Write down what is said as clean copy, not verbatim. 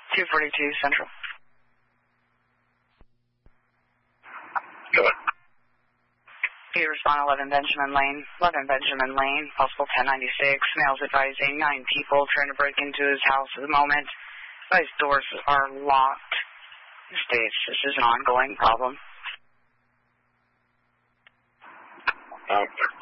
242 Central. Go ahead. You respond 11 Benjamin Lane. 11 Benjamin Lane, possible 1096. Males advising 9 people trying to break into his house at the moment. His doors are locked. States this is an ongoing problem. Okay.